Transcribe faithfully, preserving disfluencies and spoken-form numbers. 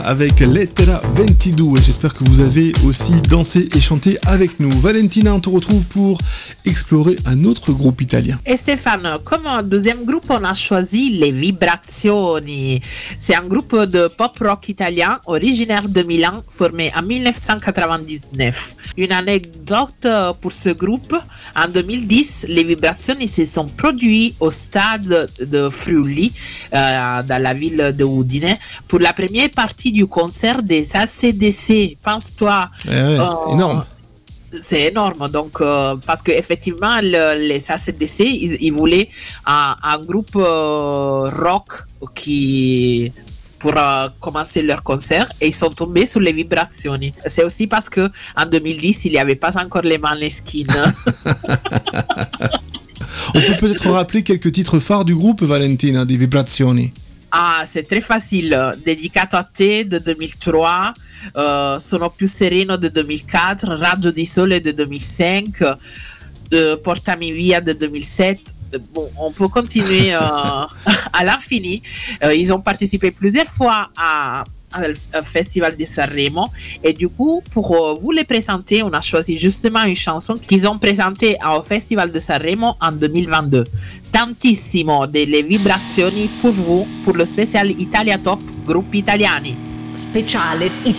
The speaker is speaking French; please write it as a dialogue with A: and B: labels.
A: Avec Lettera vingt-deux, et j'espère que vous avez aussi dansé et chanté avec nous. Valentina, on te retrouve pour explorer un autre groupe italien.
B: Et Stéphane, comme deuxième groupe, on a choisi les Vibrazioni. C'est un groupe de pop rock italien originaire de Milan, formé en dix-neuf cent quatre-vingt-dix-neuf. Une anecdote pour ce groupe, en deux mille dix, les Vibrazioni se sont produits au stade de Friuli, euh, dans la ville de Udine, pour la première partie du concert des A C D C. Pense-toi.
A: Eh ouais, euh, énorme.
B: C'est énorme, donc euh, parce que effectivement le, les A C D C ils, ils voulaient un, un groupe euh, rock qui pour euh, commencer leur concert et ils sont tombés sur les Vibrazioni. C'est aussi parce que en deux mille dix il n'y avait pas encore les Maneskin.
A: On peut peut-être rappeler quelques titres phares du groupe, Valentina, des Vibrazioni.
B: Ah, c'est très facile. Dedicato a te de deux mille trois, uh, Sono più sereno de deux mille quatre, Raggio di sole de deux mille cinq, uh, Portami via de deux mille sept. Bon, on peut continuer uh, à l'infini. Uh, ils ont participé plusieurs fois à au Festival de Sanremo et du coup pour euh, vous les présenter on a choisi justement une chanson qu'ils ont présentée au Festival de Sanremo en deux mille vingt-deux. Tantissimo delle Vibrazioni pour vous pour le spécial Italia Top Gruppi Italiani.
C: Speciale Italia